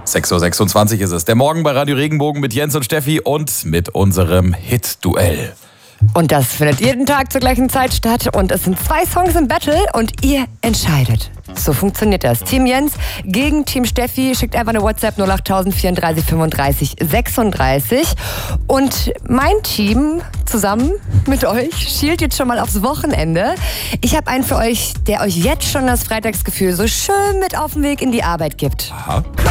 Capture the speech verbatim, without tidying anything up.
sechs Uhr sechsundzwanzig ist es. Der Morgen bei Radio Regenbogen mit Jens und Steffi und mit unserem Hit-Duell. Und das findet jeden Tag zur gleichen Zeit statt. Und es sind zwei Songs im Battle und ihr entscheidet. So funktioniert das. Team Jens gegen Team Steffi. Schickt einfach eine WhatsApp null acht vierunddreißig fünfunddreißig sechsunddreißig. Und mein Team zusammen mit euch schielt jetzt schon mal aufs Wochenende. Ich habe einen für euch, der euch jetzt schon das Freitagsgefühl so schön mit auf den Weg in die Arbeit gibt. Aha.